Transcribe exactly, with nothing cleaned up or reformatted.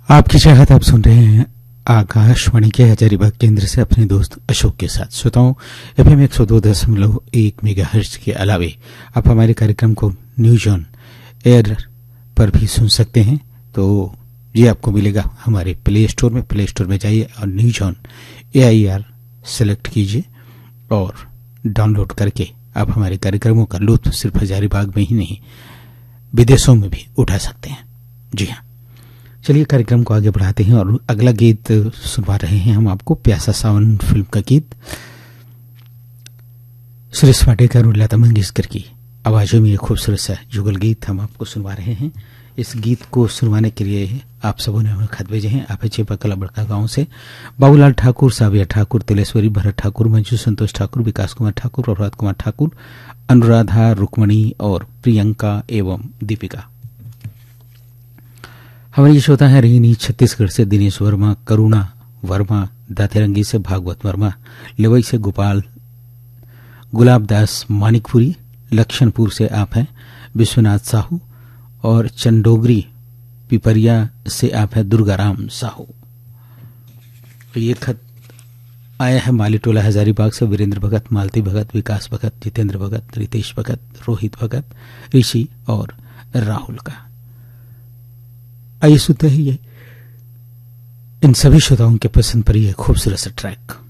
आपकी चाहत आप सुन रहे हैं आकाशवाणी के हजारीबाग केंद्र से अपने दोस्त अशोक के साथ। श्रोताओं, एफएम एक सौ दो दशमलव एक मेगाहर्ट्ज के अलावे आप हमारे कार्यक्रम को न्यूज ऑन एयर पर भी सुन सकते हैं। तो ये आपको मिलेगा हमारे प्ले स्टोर में। प्ले स्टोर में जाइए और news on A I R select कीजिए और डाउनलोड करके आप हमारे कार्यक्रमों का लुत्फ सिर्फ हजारीबाग में ही नहीं विदेशों में भी उठा सकते हैं। जी हाँ, चलिए कार्यक्रम को आगे बढ़ाते हैं और अगला गीत सुनवा रहे हैं हम आपको। प्यासा सावन फिल्म का गीत सुरेश वाडेकर और लता मंगेशकर की आवाजों में एक खूबसूरत सा युगल गीत हम आपको सुनवा रहे हैं। इस गीत को सुनवाने के लिए आप सबों ने हमें खत भेजे हैं। आप चेपकला बड़का गांव से बाबूलाल ठाकुर, साविया ठाकुर, तिलेश्वरी, भरत ठाकुर, मंजू संतोष ठाकुर, विकास कुमार ठाकुर, प्रभात कुमार ठाकुर, अनुराधा, रुक्मणी और प्रियंका एवं दीपिका। हमारी श्रोता है रहीनी छत्तीसगढ़ से दिनेश वर्मा, करुणा वर्मा, दातेरंगी से भागवत वर्मा, लेवई से गोपाल गुलाबदास मानिकपुरी, लक्षणपुर से आप हैं विश्वनाथ साहू और चंडोगरी पिपरिया से आप हैं दुर्गाराम साहू। ये खत आया है मालीटोला हजारीबाग से वीरेंद्र भगत, मालती भगत, विकास भगत, जितेंद्र भगत, रितेश भगत, रोहित भगत, ऋषि और राहुल का। आइए सुनते हैं ये इन सभी श्रोताओं के पसंद पर यह खूबसूरत सा ट्रैक।